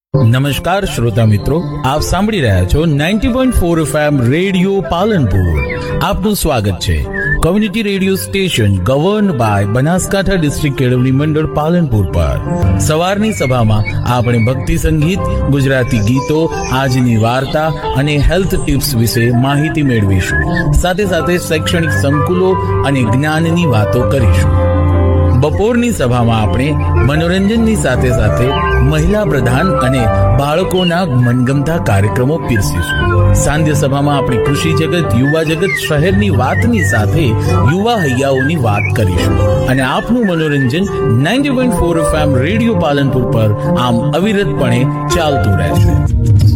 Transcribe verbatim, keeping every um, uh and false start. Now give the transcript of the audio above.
નમસ્કાર શ્રોતા મિત્રો, આપ સાંભળી રહ્યા છો ninety point four FM radio Palanpur. આપનું સ્વાગત છે community radio station govern by Banaskantha district કેળવણી મંડળ પાલનપુર પર. સવારની સભામાં આપણે ભક્તિ સંગીત, ગુજરાતી ગીતો, આજની વાર્તા અને હેલ્થ ટિપ્સ વિશે માહિતી મેળવીશું. સાથે સાથે શૈક્ષણિક સંકુલો અને જ્ઞાનની વાતો કરીશું. બપોરની સભામાં આપણે મનોરંજનની સાથે સાથે મહિલા પ્રધાન અને બાળકોના મનગમતા કાર્યક્રમો પીરસીશું. સાંજે સભામાં આપણે કૃષિ જગત, યુવા જગત, શહેરની વાતની સાથે યુવા હૈયાઓની વાત કરીશું. અને આપનું મનોરંજન ninety point four FM radio Palanpur પર આમ અવિરતપણે ચાલતું રહેશે.